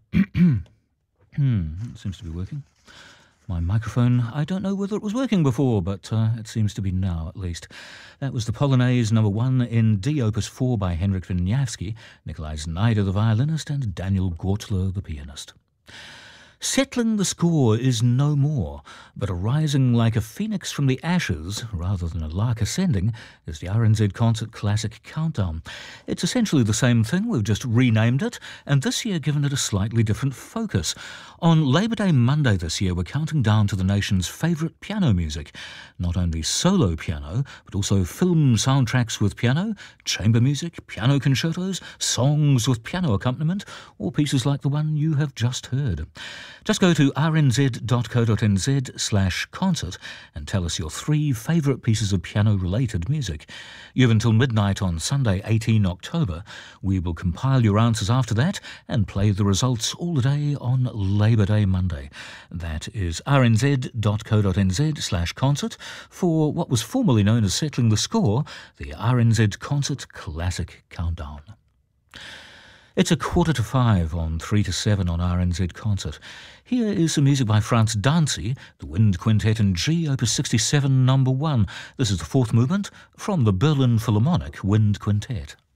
It seems to be working. My microphone, I don't know whether it was working before, but it seems to be now, at least. That was the Polonaise number 1 in D, Opus 4 by Henryk Wieniawski, Nikolai Znaider, the violinist, and Daniel Gortler, the pianist. Settling the score is no more, but arising like a phoenix from the ashes, rather than a lark ascending, is the RNZ Concert Classic Countdown. It's essentially the same thing, we've just renamed it, and this year given it a slightly different focus. On Labour Day Monday this year, we're counting down to the nation's favourite piano music. Not only solo piano, but also film soundtracks with piano, chamber music, piano concertos, songs with piano accompaniment, or pieces like the one you have just heard. Just go to rnz.co.nz/concert and tell us your 3 favourite pieces of piano-related music. You have until midnight on Sunday, 18 October. We will compile your answers after that and play the results all the day on Labour Day Monday. That is rnz.co.nz/concert for what was formerly known as Settling the Score, the RNZ Concert Classic Countdown. It's 4:45 on 3 to 7 on RNZ Concert. Here is some music by Franz Dancy, the Wind Quintet in G, Opus 67, number 1. This is the 4th movement from the Berlin Philharmonic Wind Quintet.